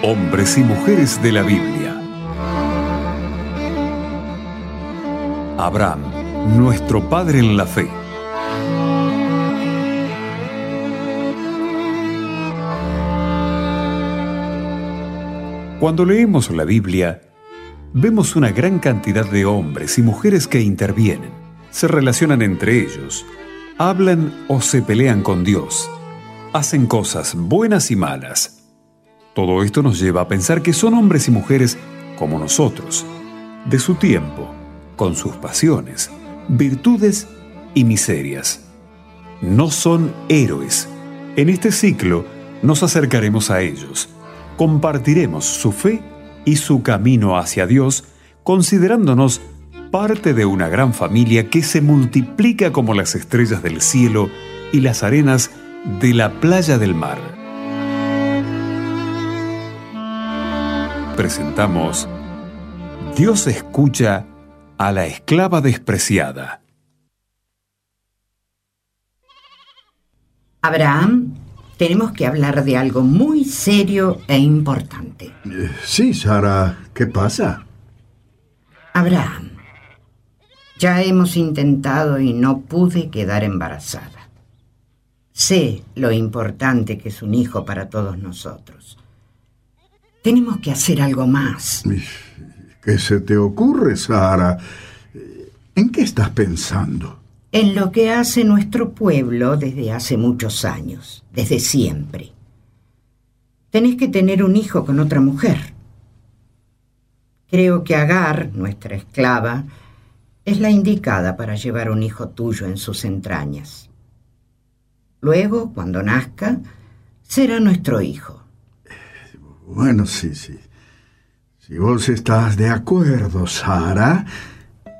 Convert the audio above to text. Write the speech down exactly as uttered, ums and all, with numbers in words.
Hombres y mujeres de la Biblia. Abraham, nuestro padre en la fe. Cuando leemos la Biblia, vemos una gran cantidad de hombres y mujeres que intervienen, se relacionan entre ellos, hablan o se pelean con Dios, hacen cosas buenas y malas. Todo esto nos lleva a pensar que son hombres y mujeres como nosotros, de su tiempo, con sus pasiones, virtudes y miserias. No son héroes. En este ciclo nos acercaremos a ellos, compartiremos su fe y su camino hacia Dios, considerándonos parte de una gran familia que se multiplica como las estrellas del cielo y las arenas de la playa del mar. Presentamos Dios escucha a la esclava despreciada. Abraham, tenemos que hablar de algo muy serio e importante. Eh, sí, Sara, ¿qué pasa? Abraham, ya hemos intentado y no pude quedar embarazada. Sé lo importante que es un hijo para todos nosotros. Tenemos que hacer algo más. ¿Qué se te ocurre, Sara? ¿En qué estás pensando? En lo que hace nuestro pueblo desde hace muchos años, desde siempre. Tenés que tener un hijo con otra mujer. Creo que Agar, nuestra esclava, es la indicada para llevar un hijo tuyo en sus entrañas. Luego, cuando nazca, será nuestro hijo. Bueno, sí, sí. Si vos estás de acuerdo, Sara,